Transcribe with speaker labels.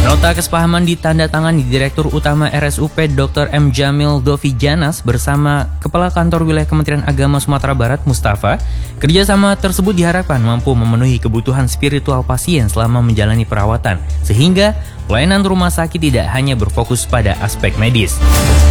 Speaker 1: Nota kesepahaman ditandatangani Direktur Utama RSUP Dr. M. Jamil Dovi Janas bersama Kepala Kantor Wilayah Kementerian Agama Sumatera Barat Mustafa. Kerjasama tersebut diharapkan mampu memenuhi kebutuhan spiritual pasien selama menjalani perawatan, sehingga pelayanan rumah sakit tidak hanya berfokus pada aspek medis.